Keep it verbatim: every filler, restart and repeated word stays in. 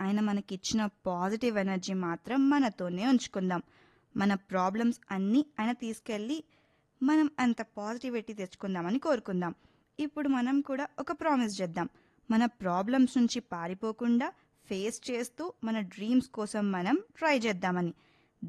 ఆయన మనకిచ్చిన positive energy మాత్రం మనతోనే ఉంచుకుందాం. మన ప్రాబ్లమ్స్ అన్నీ ఆయన తీసుకెళ్ళి మనం అంత పాజిటివిటీ తెచ్చుకుందామని కోరుకుందాం. ఇప్పుడు మనం కూడా ఒక ప్రామిస్ చేద్దాం. మన ప్రాబ్లమ్స్ నుంచి పారిపోకుండా ఫేస్ చేస్తూ మన డ్రీమ్స్ కోసం మనం ట్రై చేద్దామని.